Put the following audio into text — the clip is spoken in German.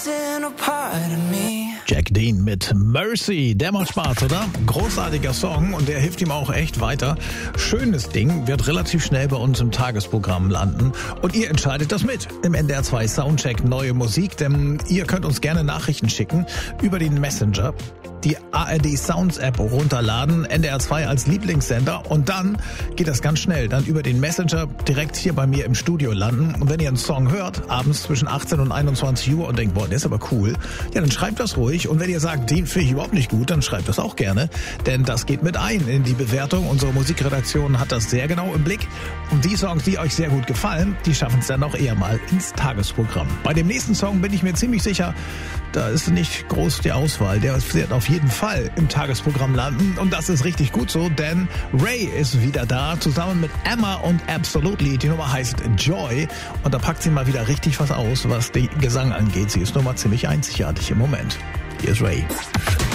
Jack Dean mit Mercy, der macht Spaß, oder? Großartiger Song und der hilft ihm auch echt weiter. Schönes Ding, wird relativ schnell bei uns im Tagesprogramm landen und ihr entscheidet das mit im NDR 2 Soundcheck Neue Musik, denn ihr könnt uns gerne Nachrichten schicken über den Messenger, die ARD Sounds App runterladen, NDR 2 als Lieblingssender und dann geht das ganz schnell, dann über den Messenger direkt hier bei mir im Studio landen und wenn ihr einen Song hört, abends zwischen 18 und 21 Uhr und denkt, boah, der ist aber cool, ja, dann schreibt das ruhig und wenn ihr sagt, den finde ich überhaupt nicht gut, dann schreibt das auch gerne, denn das geht mit ein in die Bewertung. Unsere Musikredaktion hat das sehr genau im Blick und die Songs, die euch sehr gut gefallen, die schaffen es dann auch eher mal ins Tagesprogramm. Bei dem nächsten Song bin ich mir ziemlich sicher, da ist nicht groß die Auswahl, der wird auf jeden Fall im Tagesprogramm landen und das ist richtig gut so, denn Ray ist wieder da, zusammen mit Emma und Absolutely. Die Nummer heißt Joy und da packt sie mal wieder richtig was aus, was den Gesang angeht. Sie ist nun mal ziemlich einzigartig im Moment. Hier ist Ray.